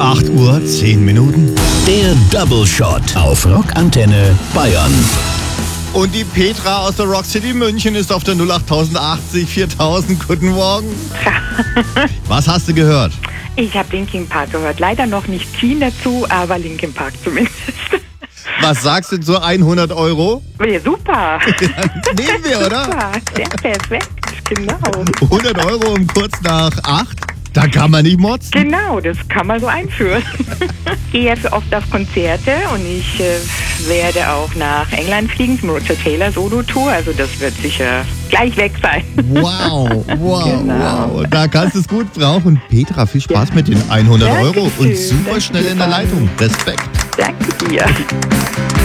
8 Uhr, 10 Minuten. Der Double Shot auf Rockantenne Bayern. Und die Petra aus der Rock City München ist auf der 08080 4000. Guten Morgen. Was hast du gehört? Ich habe Linkin Park gehört. Leider noch nicht Queen dazu, aber Linkin Park zumindest. Was sagst du zu 100 Euro? Ja, super. Nehmen wir, oder? Super, sehr perfekt, genau. 100 Euro um kurz nach 8? Da kann man nicht motzen. Genau, das kann man so einführen. Ich gehe jetzt oft auf Konzerte und ich werde auch nach England fliegen zum Roger Taylor Solo-Tour. Also das wird sicher gleich weg sein. Wow. Genau. Wow. Da kannst du es gut brauchen. Petra, viel Spaß mit den 100 Euro und super schnell in der Leitung. Respekt. Danke dir.